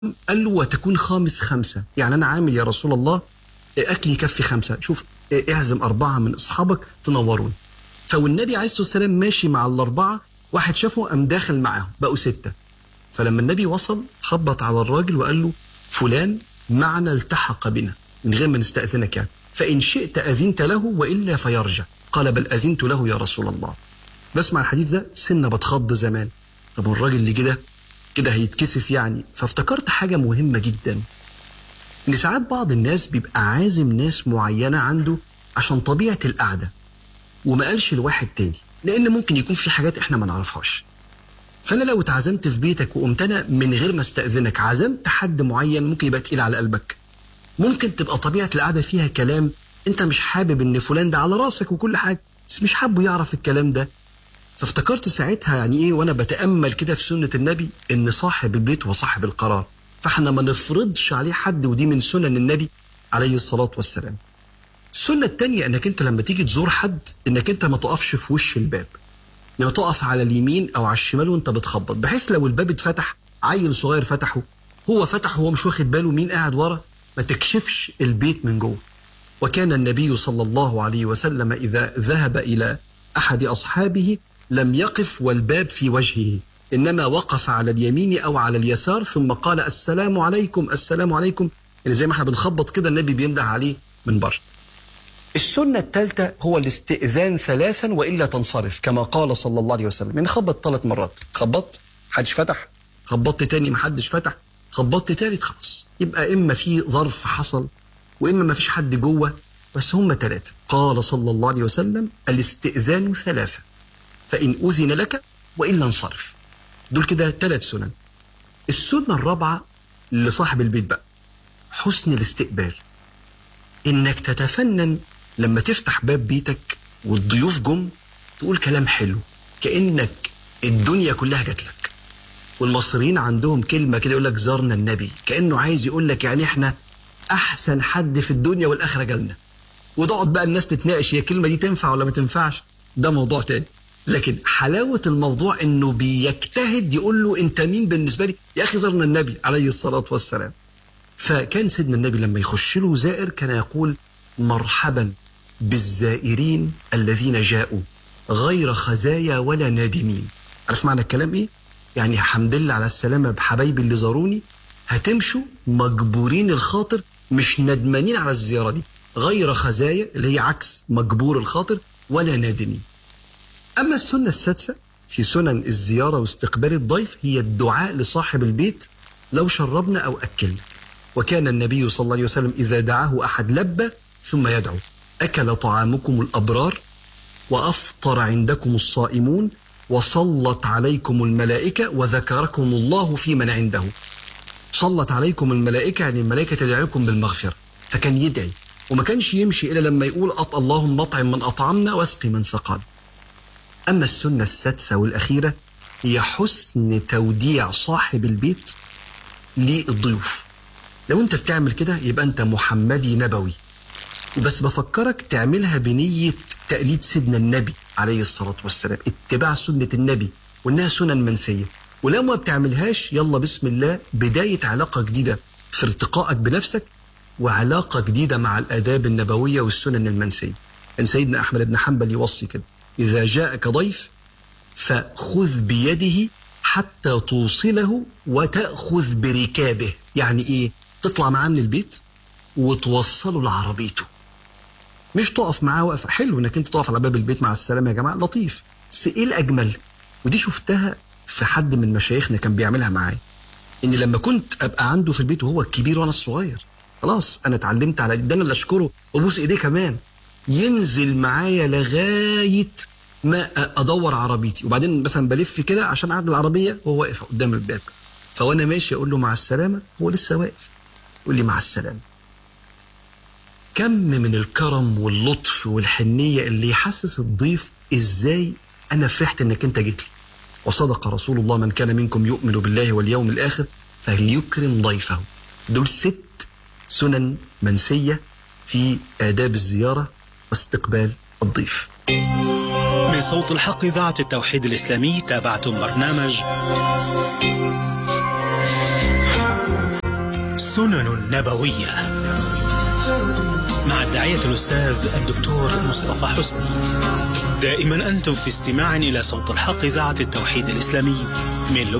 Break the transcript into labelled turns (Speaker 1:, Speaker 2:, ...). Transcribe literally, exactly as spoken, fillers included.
Speaker 1: قال له وتكون خامس خمسة، يعني أنا عامل يا رسول الله أكلي يكفي خمسة، شوف اعزم أربعة من أصحابك تنورون. فالنبي عليه الصلاة والسلام ماشي مع الأربعة، واحد شافه قام داخل معاهم بقوا ستة. فلما النبي وصل خبط على الراجل وقال له فلان معنا التحق بنا من غير ما نستأذنك يعني، فإن شئت أذنت له وإلا فيرجع. قال بل أذنت له يا رسول الله. بسمع الحديث ده سنة بتخض زمان، طب والراجل اللي كده كده هيتكسف يعني. فافتكرت حاجة مهمة جدا، إن ساعات بعض الناس بيبقى عازم ناس معينة عنده عشان طبيعة القعدة وما قالش لواحد تاني، لأن ممكن يكون في حاجات إحنا ما نعرفهاش. فأنا لو اتعزمت في بيتك وقمت أنا من غير ما استأذنك عزمت حد معين ممكن يبقى تقيل على قلبك، ممكن تبقى طبيعة القعدة فيها كلام أنت مش حابب إن فلان ده على راسك وكل حاجة بس مش حابه يعرف الكلام ده. فافتكرت ساعتها يعني إيه وأنا بتأمل كده في سنة النبي إن صاحب البيت هو صاحب القرار، فاحنا ما نفرضش عليه حد، ودي من سنن النبي عليه الصلاة والسلام. السنة التانية انك انت لما تيجي تزور حد انك انت ما تقفش في وش الباب، لما تقف على اليمين او على الشمال وانت بتخبط، بحيث لو الباب اتفتح عيل صغير فتحه هو فتحه هو مش واخد باله مين قاعد ورا، ما تكشفش البيت من جوه. وكان النبي صلى الله عليه وسلم اذا ذهب الى احد اصحابه لم يقف والباب في وجهه، إنما وقف على اليمين أو على اليسار ثم قال السلام عليكم السلام عليكم، يعني زي ما احنا بنخبط كده النبي بينده عليه من بره. السنة الثالثة هو الاستئذان ثلاثا وإلا تنصرف، كما قال صلى الله عليه وسلم. يعني خبط ثلاث مرات، خبطت محدش فتح، خبطت تاني محدش فتح، خبطت تالت، خلاص يبقى إما في ظرف حصل وإما ما فيش حد جوه، بس هم ثلاثة. قال صلى الله عليه وسلم الاستئذان ثلاثة فإن أذن لك وإلا انصرف. دول كده ثلاث سنن. السنة الرابعة لصاحب البيت بقى حسن الاستقبال، إنك تتفنن لما تفتح باب بيتك والضيوف جم تقول كلام حلو كأنك الدنيا كلها جات لك. والمصريين عندهم كلمة كده يقول لك زارنا النبي، كأنه عايز يقول لك يعني إحنا أحسن حد في الدنيا والآخرة جالنا. وتقعد بقى الناس تتناقش هي الكلمة دي تنفع ولا ما تنفعش، ده موضوع تاني. لكن حلاوة الموضوع انه بيجتهد يقول له انت مين بالنسبة لي يا اخي، زرنا النبي عليه الصلاة والسلام. فكان سيدنا النبي لما يخش له زائر كان يقول مرحبا بالزائرين الذين جاءوا غير خزايا ولا نادمين. عارف معنى الكلام ايه؟ يعني حمد لله على السلامة بحبايبي اللي زاروني، هتمشوا مجبورين الخاطر مش ندمانين على الزيارة دي، غير خزايا اللي هي عكس مجبور الخاطر ولا نادمين. أما السنة السادسة في سنن الزيارة واستقبال الضيف هي الدعاء لصاحب البيت لو شربنا أو أكلنا. وكان النبي صلى الله عليه وسلم إذا دعاه أحد لبى ثم يدعو أكل طعامكم الأبرار وأفطر عندكم الصائمون وصلت عليكم الملائكة وذكركم الله في من عنده. صلت عليكم الملائكة يعني الملائكة تدعي لكم بالمغفرة، فكان يدعي وما كانش يمشي إلا لما يقول أط اللهم اطعم من أطعمنا واسقي من سقانا. أما السنة السادسة والأخيرة هي حسن توديع صاحب البيت للضيوف. لو أنت بتعمل كده يبقى أنت محمدي نبوي، وبس بفكرك تعملها بنية تقليد سيدنا النبي عليه الصلاة والسلام، اتباع سنة النبي وإنها سنن منسية. ولو ما بتعملهاش يلا بسم الله بداية علاقة جديدة في ارتقائك بنفسك وعلاقة جديدة مع الآداب النبوية والسنن المنسية. كان سيدنا أحمد بن حنبل يوصي كده إذا جاءك ضيف فخذ بيده حتى توصله وتأخذ بركابه. يعني إيه؟ تطلع معاه من البيت وتوصله لعربيته، مش تقف معاه وقف حلو إنك أنت تقف على باب البيت مع السلامة يا جماعة لطيف، بس إيه الأجمل؟ ودي شفتها في حد من مشايخنا كان بيعملها معايا، إن لما كنت أبقى عنده في البيت وهو الكبير وأنا الصغير خلاص أنا اتعلمت على ده، أنا اللي أشكره وأبوس إيديه كمان، ينزل معايا لغاية ما أدور عربيتي، وبعدين مثلا بلف كده عشان أعدل العربية وهو واقف قدام الباب، فوأنا ماشي أقول له مع السلامة هو لسه واقف يقول لي مع السلامة. كم من الكرم واللطف والحنية اللي يحسس الضيف إزاي أنا فرحت إنك أنت جيت لي. وصدق رسول الله من كان منكم يؤمن بالله واليوم الآخر فليكرم ضيفه. دول ست سنن منسية في آداب الزيارة واستقبال الضيف.
Speaker 2: من صوت الحق إذاعة التوحيد الإسلامي تابعتم برنامج سنن نبوية مع الداعية الأستاذ الدكتور مصطفى حسني. دائما أنتم في استماع إلى صوت الحق إذاعة التوحيد الإسلامي من لبنان.